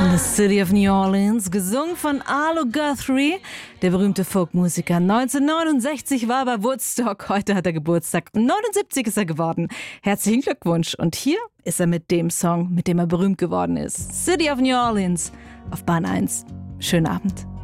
The City of New Orleans, gesungen von Arlo Guthrie, der berühmte Folkmusiker. 1969 war er bei Woodstock, heute hat er Geburtstag. 79 ist er geworden. Herzlichen Glückwunsch. Und hier ist er mit dem Song, mit dem er berühmt geworden ist. City of New Orleans auf Bahn 1. Schönen Abend.